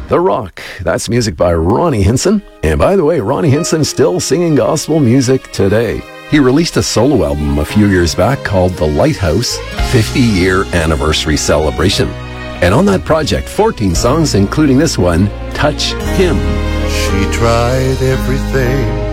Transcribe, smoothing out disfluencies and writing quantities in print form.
The Rock. That's music by Ronnie Hinson. And by the way, Ronnie Hinson's still singing gospel music today. He released a solo album a few years back called The Lighthouse 50-Year Anniversary Celebration. And on that project, 14 songs, including this one, Touch Him. She tried everything